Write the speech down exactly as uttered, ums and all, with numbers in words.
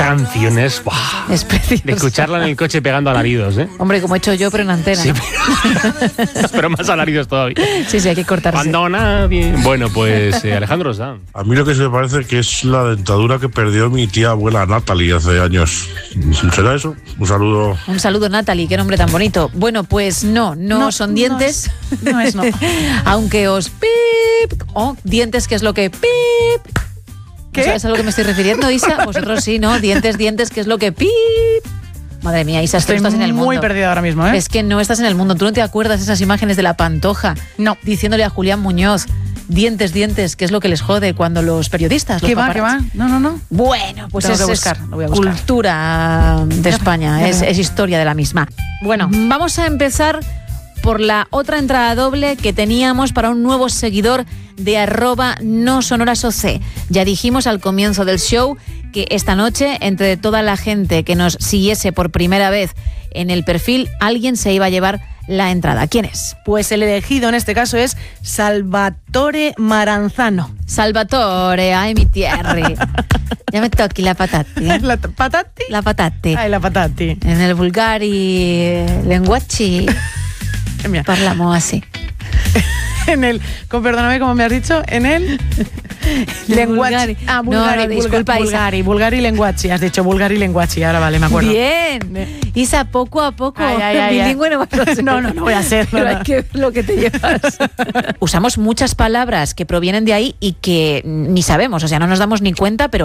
canciones, ¡buah! Es preciosa. De escucharla en el coche pegando alaridos, ¿eh? Hombre, como he hecho yo, pero en antena. Sí, pero, pero más alaridos todavía. Sí, sí, hay que cortarse. Cuando nadie... Bueno, pues eh, Alejandro Sanz. A mí lo que se me parece que es la dentadura que perdió mi tía abuela Natalie hace años. ¿Será eso? Un saludo. Un saludo, Natalie, qué nombre tan bonito. Bueno, pues no, no, No, son dientes. No es, no. Es no. Aunque os pip. Oh, dientes, que es lo que pip. ¿Qué? ¿Sabes a lo que me estoy refiriendo, Isa? Vosotros sí, ¿no? Dientes, dientes, que es lo que pip. Madre mía, Isa, Estoy tú no estás en el mundo. muy perdida ahora mismo, ¿eh? Es que no estás en el mundo. ¿Tú no te acuerdas de esas imágenes de la Pantoja? No. Diciéndole a Julián Muñoz, dientes, dientes, que es lo que les jode cuando los periodistas... Los ¿Qué va, qué va? No, no, no. Bueno, pues Tengo es, que buscar, es lo voy a buscar. cultura de España, ya es, veo. es historia de la misma. Bueno, vamos a empezar por la otra entrada doble que teníamos para un nuevo seguidor de arroba no sonorasoc. Ya dijimos al comienzo del show que esta noche, entre toda la gente que nos siguiese por primera vez en el perfil, alguien se iba a llevar la entrada. ¿Quién es? Pues el elegido en este caso es Salvatore Maranzano. Salvatore, ay mi tierri. Ya me toqui la patati. ¿eh? ¿La t- patati? La patati. Ay, la patati. En el vulgari lenguaci Mira, parlamo así. en el, con, perdóname, como me has dicho, en el lenguaci. Bulgari. Ah, No, Bulgari, no, Bulga- disculpa, Isa. Bulgari, Bulgari lenguaci. Has dicho Bulgari lenguaci, ahora vale, me acuerdo. Bien. Isa, poco a poco. Ay, ay, ay, bilingüe ay. no vas a ser. No, no, no voy a ser, no, Pero no. hay que ver lo que te llevas. Usamos muchas palabras que provienen de ahí y que ni sabemos, o sea, no nos damos ni cuenta, pero